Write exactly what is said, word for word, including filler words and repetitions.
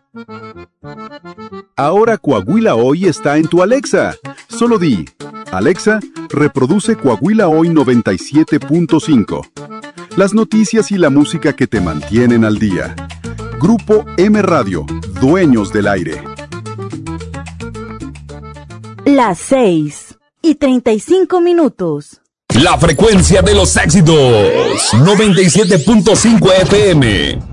Ahora Coahuila Hoy está en tu Alexa. Solo di, Alexa, reproduce Coahuila Hoy noventa y siete punto cinco. Las noticias y la música que te mantienen al día. Grupo M Radio, dueños del aire. Las seis y treinta y cinco minutos. La frecuencia de los éxitos. noventa y siete punto cinco F M.